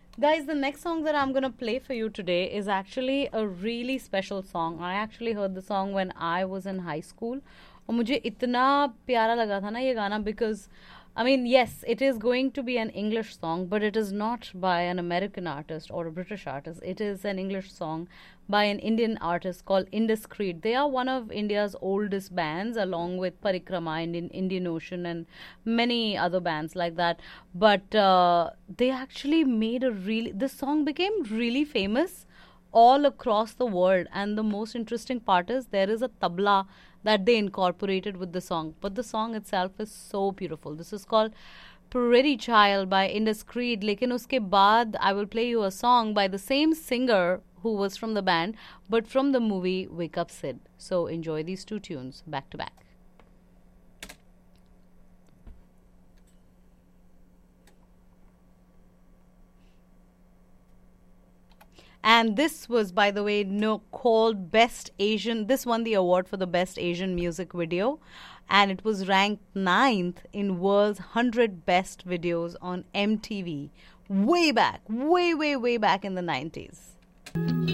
Guys, the next song that I'm gonna play for you today is actually a really special song. I actually heard the song when I was in high school. और मुझे इतना प्यारा लगा था ना ये गाना because I mean, yes, it is going to be an English song, but it is not by an American artist or a British artist. It is an English song by an Indian artist called Indiscreet. They are one of India's oldest bands, along with Parikrama, Indian Ocean, and many other bands like that. But they actually made a really. This song became really famous all across the world. And the most interesting part is there is a tabla that they incorporated with the song. But the song itself is so beautiful. This is called Pretty Child by Indiscreet. Lekin uske baad I will play you a song by the same singer who was from the band, but from the movie Wake Up Sid. So enjoy these two tunes back to back. And this was, by the way, called Best Asian. This won the award for the Best Asian Music Video. And it was ranked 9th in World's 100 Best Videos on MTV. Way back, way, way, way back in the 90s.